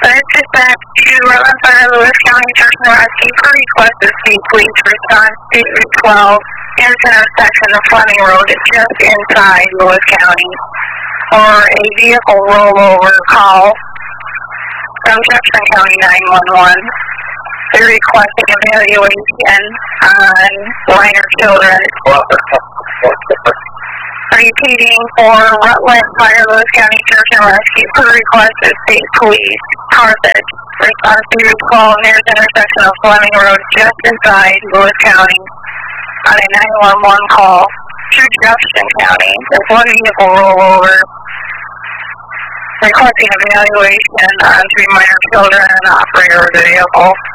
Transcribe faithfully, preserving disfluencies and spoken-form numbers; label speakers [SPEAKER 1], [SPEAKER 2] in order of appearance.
[SPEAKER 1] This is back to Rutland Fire, Lewis County Search and Rescue for request to see police response to twelve intersection of Fleming Road just inside Lewis County, or a vehicle rollover call from Jefferson County nine one one. They're requesting evaluation on minor children. Repeating for Rutland Fire, Lewis County Search and Rescue for request of state police, Carthage. Response to call near the intersection of Fleming Road just inside Lewis County on a nine one one call to Jefferson County. There's one vehicle rollover. Requesting evaluation on three minor children and operator of the vehicle.